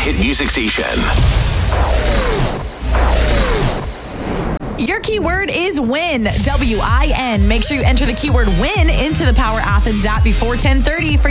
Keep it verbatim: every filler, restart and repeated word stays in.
hit music station. Your keyword is win, W I N. Make sure you enter the keyword win into the Power Athens app before ten thirty for